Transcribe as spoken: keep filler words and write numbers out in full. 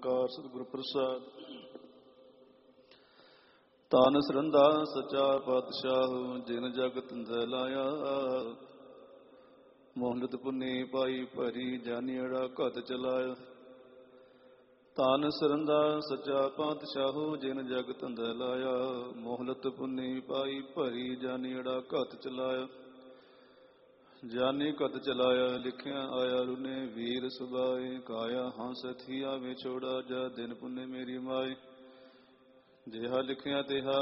ਓੰਕਾਰ ਸਤਿਗੁਰ ਪ੍ਰਸਾਦ। ਤਾਨ ਸਰੰਦਾ ਸੱਚਾ ਪਾਤਸ਼ਾਹ ਜਿਨ ਜਗ ਧੰਦਾ ਲਾਇਆ। ਮੋਹਨਤ ਪੁੰਨੀ ਪਾਈ ਭਰੀ ਜਾਨੀੜਾ ਘਤ ਚਲਾਇਆ। ਤਾਨ ਸਰੰਦਾ ਸੱਚਾ ਪਾਤਸ਼ਾਹ ਜਿਨ ਜਗ ਧੰਦਾ ਲਾਇਆ। ਮੋਹਲਤ ਪੁੰਨੀ ਪਾਈ ਭਰੀ ਜਾਨੀੜਾ ਘਤ ਚਲਾਇਆ। ਜਾਨੀ ਕਤ ਚਲਾਇਆ ਲਿਖਿਆ ਆਇਆ ਰੁਨੇ ਵੀਰ ਸੁਬਾਏ। ਕਾਇਆ ਹੰਸ ਥੀਆ ਵਿਛੋੜਾ ਜਾ ਦਿਨ ਪੁੰਨੇ ਮੇਰੀ ਮਾਏ। ਜਿਹਾ ਲਿਖਿਆ ਤਿਹਾ